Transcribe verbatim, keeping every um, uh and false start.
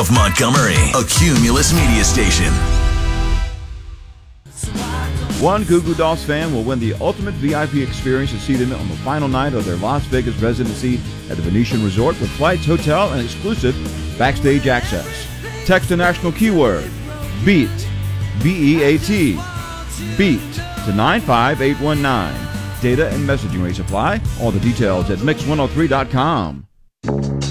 of Montgomery, a Cumulus media station. One Goo Goo Dolls fan will win the ultimate V I P experience to see them on the final night of their Las Vegas residency at the Venetian Resort with flights, hotel, and exclusive backstage access. Text the national keyword BEAT, B E A T, BEAT to nine five eight one nine. Data and messaging rates apply. All the details at mix one oh three dot com.